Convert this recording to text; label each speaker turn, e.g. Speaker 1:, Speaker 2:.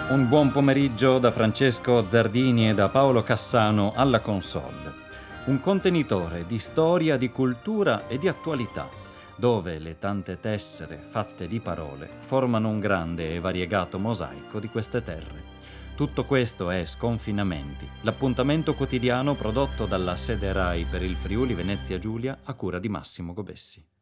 Speaker 1: Un buon pomeriggio da Francesco Zardini e da Paolo Cassano alla console. Un contenitore di storia, di cultura e di attualità, dove le tante tessere fatte di parole formano un grande e variegato mosaico di queste terre. Tutto questo è Sconfinamenti, l'appuntamento quotidiano prodotto dalla sede RAI per il Friuli Venezia Giulia a cura di Massimo Gobessi.